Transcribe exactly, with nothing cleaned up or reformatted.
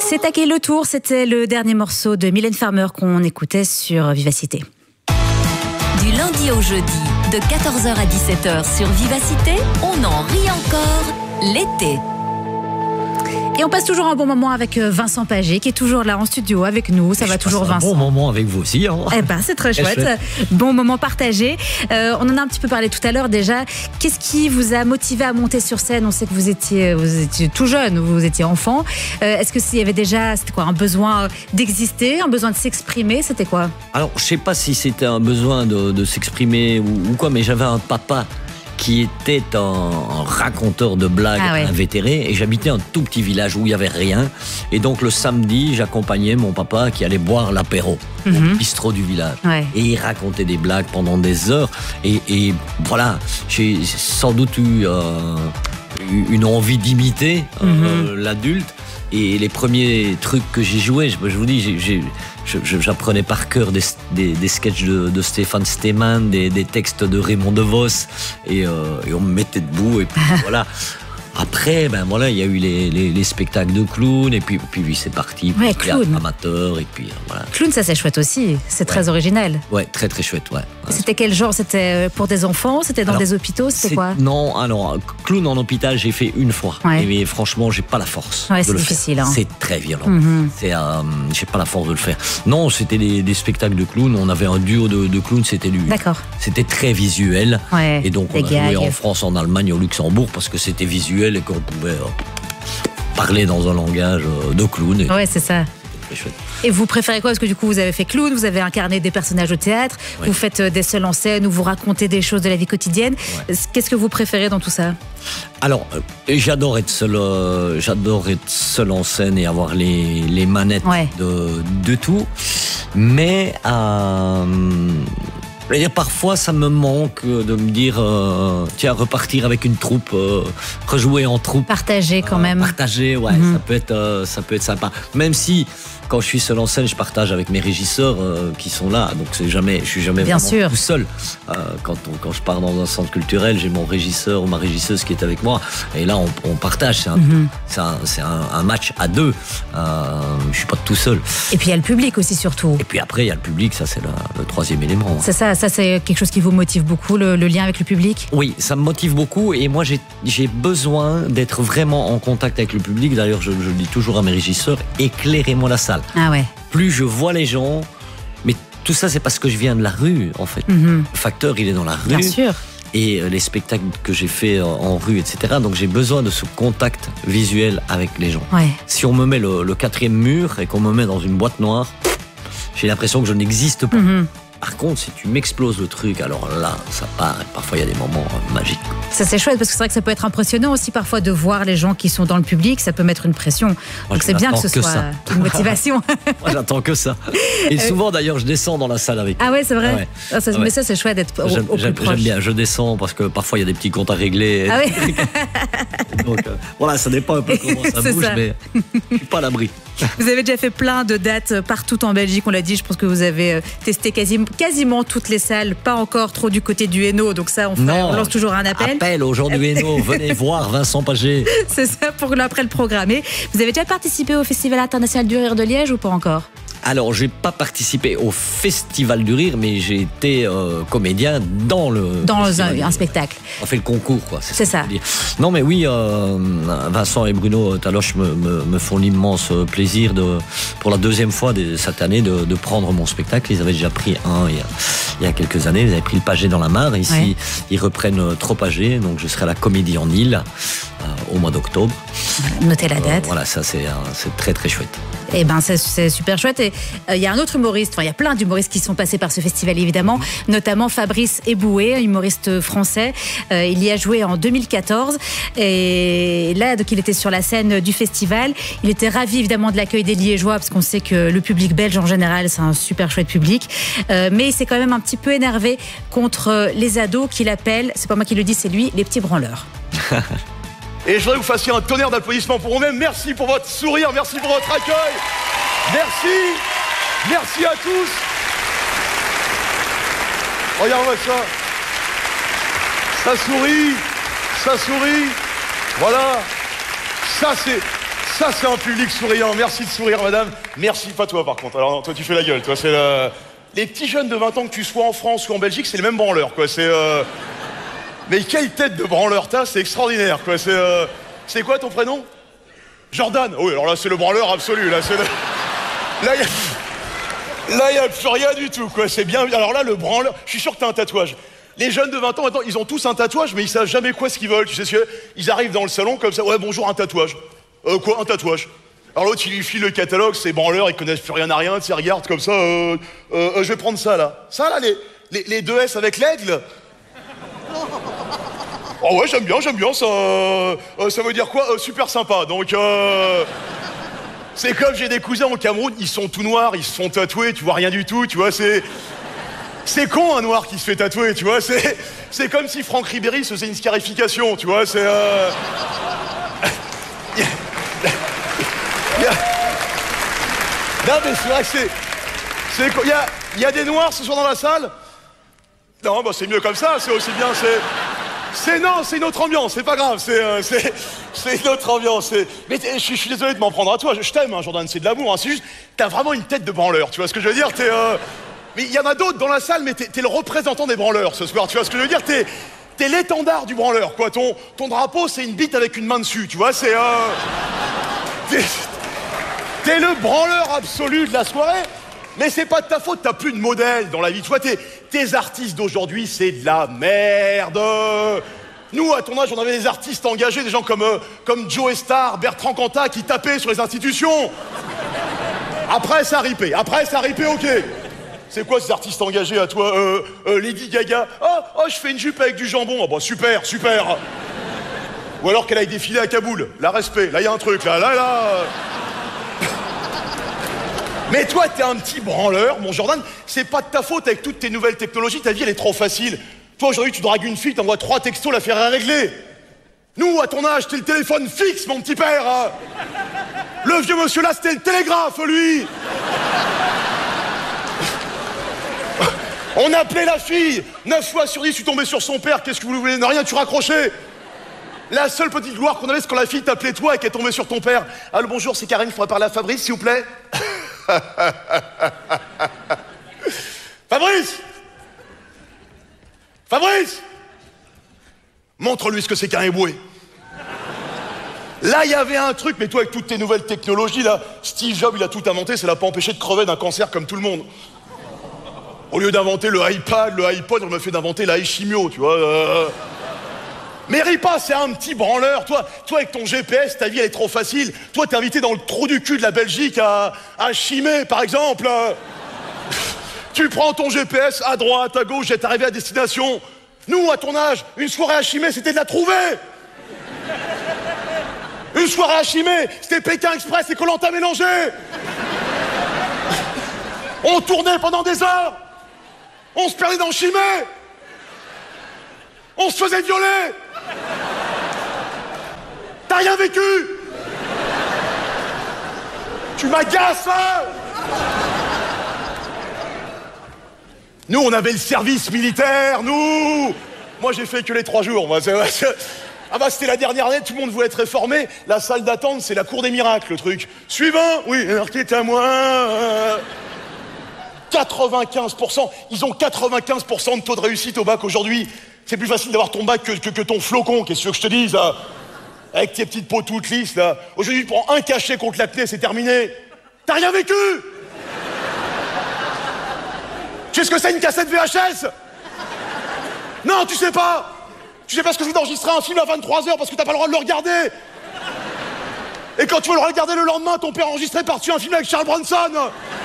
C'est à quel le tour, c'était le dernier morceau de Mylène Farmer qu'on écoutait sur Vivacité. Du lundi au jeudi, de quatorze heures à dix-sept heures sur Vivacité, on en rit encore l'été. Et on passe toujours un bon moment avec Vincent Pagé qui est toujours là en studio avec nous. Ça Et va toujours, Vincent. Un bon moment avec vous aussi. Hein. Eh ben, c'est très chouette. chouette. Bon moment partagé. Euh, on en a un petit peu parlé tout à l'heure déjà. Qu'est-ce qui vous a motivé à monter sur scène? On sait que vous étiez, vous étiez tout jeune, vous étiez enfant. Euh, est-ce que s'il y avait déjà, c'était quoi, un besoin d'exister, un besoin de s'exprimer? C'était quoi? Alors, je sais pas si c'était un besoin de, de s'exprimer ou, ou quoi, mais j'avais un papa qui était un, un raconteur de blagues ah ouais. invétéré, et j'habitais un tout petit village où il y avait rien, et donc le samedi j'accompagnais mon papa qui allait boire l'apéro mm-hmm. au bistrot du village ouais. et il racontait des blagues pendant des heures, et, et voilà, j'ai sans doute eu euh, une envie d'imiter mm-hmm. euh, l'adulte. Et les premiers trucs que j'ai joués, je, je vous dis, j'ai, j'ai, je, j'apprenais par cœur des, des, des sketchs de, de Stéphane Stéman, des, des textes de Raymond DeVos, et, euh, et on me mettait debout, et puis voilà. Après, ben voilà, il y a eu les, les, les spectacles de clowns, et puis, puis oui, c'est parti. Ouais, clown. Amateur, et puis voilà. Clown, ça c'est chouette aussi, c'est ouais. très original. Ouais, très très chouette, ouais. C'était quel genre? C'était pour des enfants? C'était dans alors, des hôpitaux? C'était quoi? Non, alors, clown en hôpital, j'ai fait une fois. Ouais. Mais franchement, j'ai pas la force. Ouais, de c'est le difficile. Faire. Hein. C'est très violent. Mm-hmm. C'est, euh, j'ai pas la force de le faire. Non, c'était des, des spectacles de clowns. On avait un duo de, de clowns, c'était lui. D'accord. C'était très visuel. Ouais, et donc, on a gags. joué en France, en Allemagne, au Luxembourg, parce que c'était visuel et qu'on pouvait euh, parler dans un langage euh, de clown. Et ouais, c'est ça. Très chouette. Et vous préférez quoi? Parce que du coup, vous avez fait clown, vous avez incarné des personnages au théâtre, ouais. vous faites des seuls en scène, où vous racontez des choses de la vie quotidienne. Ouais. Qu'est-ce que vous préférez dans tout ça? Alors, euh, j'adore être seul, euh, j'adore être seul en scène et avoir les, les manettes ouais. de, de tout. Mais, euh, je veux dire, parfois, ça me manque de me dire, euh, tiens, repartir avec une troupe, euh, rejouer en troupe. Partager quand euh, même. Partager, ouais, mm-hmm. ça peut être, euh, ça peut être sympa. Même si, quand je suis seul en scène, je partage avec mes régisseurs euh, qui sont là, donc c'est jamais, je suis jamais Bien vraiment sûr. tout seul. Euh, quand, on, quand je pars dans un centre culturel, j'ai mon régisseur ou ma régisseuse qui est avec moi, et là on, on partage. C'est un, mm-hmm. c'est un, c'est un, un match à deux. Euh, je suis pas tout seul. Et puis il y a le public aussi surtout. Et puis après il y a le public, ça c'est le, le troisième élément. C'est ça, ça c'est quelque chose qui vous motive beaucoup, le, le lien avec le public. Oui, ça me motive beaucoup, et moi j'ai, j'ai besoin d'être vraiment en contact avec le public. D'ailleurs, je, je dis toujours à mes régisseurs, éclairez-moi la salle. Ah ouais. Plus je vois les gens, mais tout ça c'est parce que je viens de la rue en fait. Mm-hmm. Le facteur il est dans la rue. Bien sûr. Et les spectacles que j'ai fait en rue, et cetera. Donc j'ai besoin de ce contact visuel avec les gens. Ouais. Si on me met le, le quatrième mur et qu'on me met dans une boîte noire, j'ai l'impression que je n'existe pas. Mm-hmm. Par contre, si tu m'exploses le truc, alors là, ça part. Parfois, il y a des moments euh, magiques. Ça, c'est chouette, parce que c'est vrai que ça peut être impressionnant aussi parfois de voir les gens qui sont dans le public. Ça peut mettre une pression. Moi, donc, c'est bien que ce que soit ça. Une motivation. Moi, j'attends que ça. Et souvent, d'ailleurs, je descends dans la salle avec. Ah ouais, c'est vrai. Ouais. Ah, ça, ouais. Mais ça, c'est chouette d'être au, j'aime, au plus j'aime, proche. J'aime bien. Je descends parce que parfois, il y a des petits comptes à régler. Ah oui. Donc, euh, voilà, ça dépend un peu comment ça bouge, ça. Mais je suis pas à l'abri. Vous avez déjà fait plein de dates partout en Belgique, on l'a dit. Je pense que vous avez testé quasiment, quasiment toutes les salles, pas encore trop du côté du Hainaut. Donc ça, on, fait, non, on lance toujours un appel. Appel aux gens du Hainaut, venez voir Vincent Pagé. C'est ça, pour après le programmer. Vous avez déjà participé au Festival international du rire de Liège ou pas encore? Alors, j'ai pas participé au Festival du Rire, mais j'ai été euh, comédien dans le dans un, un spectacle. On fait le concours, quoi. C'est, c'est ça. Dire. Non, mais oui, euh, Vincent et Bruno Taloche me, me, me font l'immense plaisir de, pour la deuxième fois de, cette année, de, de prendre mon spectacle. Ils avaient déjà pris un il y a, il y a quelques années. Ils avaient pris le Pagé dans la Mare. Ici, ouais. Ils reprennent Trop Pagé. Donc, je serai à la Comédie en Île euh, au mois d'octobre. Voilà, notez la date. Euh, voilà, ça, c'est, c'est très, très chouette. Eh ben, c'est, c'est super chouette. Et il euh, y a un autre humoriste, enfin, il y a plein d'humoristes qui sont passés par ce festival, évidemment, notamment Fabrice Eboué, humoriste français. Euh, il y a joué en deux mille quatorze. Et là, donc, il était sur la scène du festival. Il était ravi, évidemment, de l'accueil des Liégeois, parce qu'on sait que le public belge, en général, c'est un super chouette public. Euh, mais il s'est quand même un petit peu énervé contre les ados qu'il appelle, c'est pas moi qui le dis, c'est lui, les petits branleurs. Et je voudrais que vous fassiez un tonnerre d'applaudissements pour vous-même. Merci pour votre sourire, merci pour votre accueil. Merci, merci à tous. Regarde-moi ça. Ça sourit, ça sourit. Voilà. Ça c'est, Ça, c'est un public souriant. Merci de sourire, madame. Merci, pas toi, par contre. Alors, non, toi, tu fais la gueule. Toi, c'est le... Les petits jeunes de vingt ans, que tu sois en France ou en Belgique, c'est les mêmes branleurs, quoi. C'est... Euh... Mais quelle tête de branleur t'as, c'est extraordinaire, quoi. C'est... Euh... C'est quoi ton prénom? Jordan. Oui, alors là, c'est le branleur absolu. Là, c'est le... Là, il y a... Là, il n'y a plus rien du tout, quoi. C'est bien... Alors là, le branleur... Je suis sûr que t'as un tatouage. Les jeunes de vingt ans, maintenant, ils ont tous un tatouage, mais ils savent jamais quoi ce qu'ils veulent. Tu sais ce que... Ils arrivent dans le salon comme ça. Ouais, bonjour, un tatouage. Euh, quoi, un tatouage? Alors l'autre, il lui file le catalogue, c'est branleurs, ils connaissent plus rien à rien, tu regardes comme ça, euh, euh, euh, je vais prendre ça, là. Ça, là, les, les, les deux S avec l'aigle. Oh ouais, j'aime bien, j'aime bien, ça... Euh, ça veut dire quoi? euh, Super sympa, donc... Euh, c'est comme j'ai des cousins au Cameroun, ils sont tout noirs, ils se font tatouer, tu vois rien du tout, tu vois, c'est... C'est con, un noir qui se fait tatouer, tu vois, c'est... C'est comme si Franck Ribéry se faisait une scarification, tu vois, c'est... Euh... Non mais c'est vrai que c'est... C'est il y a, y a des noirs ce soir dans la salle? Non, bah c'est mieux comme ça, c'est aussi bien, c'est... C'est non, c'est une autre ambiance, c'est pas grave, c'est... Euh, c'est, c'est une autre ambiance, c'est... Mais je suis, je suis désolé de m'en prendre à toi, je, je t'aime, hein, Jordan, c'est de l'amour, hein, c'est juste... T'as vraiment une tête de branleur, tu vois ce que je veux dire? T'es... Euh... Mais il y en a d'autres dans la salle, mais t'es, t'es le représentant des branleurs ce soir, tu vois ce que je veux dire? T'es... T'es l'étendard du branleur, quoi, ton, ton drapeau, c'est une bite avec une main dessus, tu vois, c'est... Euh... T'es... T'es le branleur absolu de la soirée, mais c'est pas de ta faute, t'as plus de modèle dans la vie. Tu vois, tes, tes artistes d'aujourd'hui, c'est de la merde. Nous, à ton âge, on avait des artistes engagés, des gens comme, euh, comme Joe Star, Bertrand Cantat, qui tapaient sur les institutions. Après, ça ripait. Après, ça ripait, ok. C'est quoi ces artistes engagés à toi? euh, euh, Lady Gaga. Oh, oh, je fais une jupe avec du jambon. Oh, bah super, super. Ou alors qu'elle aille défiler à Kaboul. La respect, là, il y a un truc, là, là, là... Mais toi, t'es un petit branleur, mon Jordan, c'est pas de ta faute avec toutes tes nouvelles technologies, ta vie, elle est trop facile. Toi, aujourd'hui, tu dragues une fille, t'envoies trois textos, l'affaire est réglée. Nous, à ton âge, t'es le téléphone fixe, mon petit père. Hein. Le vieux monsieur là, c'était le télégraphe, lui. On appelait la fille, neuf fois sur dix, tu tombais sur son père, qu'est-ce que vous voulez? Ne rien, tu raccrochais. La seule petite gloire qu'on avait, c'est quand la fille t'appelait toi et qu'elle tombait sur ton père. Allô, bonjour, c'est Karine, il faudrait parler à Fabrice, s'il vous plaît. Fabrice! Fabrice! Montre-lui ce que c'est qu'un éboué. Là, il y avait un truc, mais toi, avec toutes tes nouvelles technologies, là, Steve Jobs, il a tout inventé, ça l'a pas empêché de crever d'un cancer comme tout le monde. Au lieu d'inventer le iPad, le iPod, on m'a fait d'inventer l'iChimio, tu vois. Euh... Mais ris pas, c'est un petit branleur. Toi, toi, avec ton G P S, ta vie, elle est trop facile. Toi, t'es invité dans le trou du cul de la Belgique à, à Chimay, par exemple. Tu prends ton G P S à droite, à gauche, et t'es arrivé à destination. Nous, à ton âge, une soirée à Chimay, c'était de la trouver. Une soirée à Chimay, c'était Pékin Express et Koh-Lanta mélangé. On tournait pendant des heures. On se perdait dans Chimay. On se faisait violer. T'as rien vécu. Tu m'agaces, hein. Nous, on avait le service militaire, nous. Moi, j'ai fait que les trois jours. Moi, c'est... Ah bah, c'était la dernière année, tout le monde voulait être réformé. La salle d'attente, c'est la cour des miracles, le truc. Suivant, oui, alors qui est à moi euh... quatre-vingt-quinze pour cent. Ils ont quatre-vingt-quinze pour cent de taux de réussite au bac aujourd'hui. C'est plus facile d'avoir ton bac que, que, que ton flocon, qu'est-ce que je te dise, là. Avec tes petites peaux toutes lisses, là. Aujourd'hui, tu prends un cachet contre l'acné, c'est terminé. T'as rien vécu. Tu sais ce que c'est une cassette V H S? Non, tu sais pas. Tu sais pas ce que c'est d'enregistrer un film à vingt-trois heures parce que t'as pas le droit de le regarder. Et quand tu veux le regarder le lendemain, ton père a enregistré par-dessus un film avec Charles Bronson.